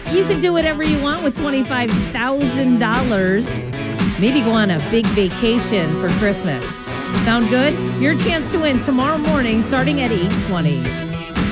You can do whatever you want with $25,000. Maybe go on a big vacation for Christmas. Sound good? Your chance to win tomorrow morning starting at 8:20.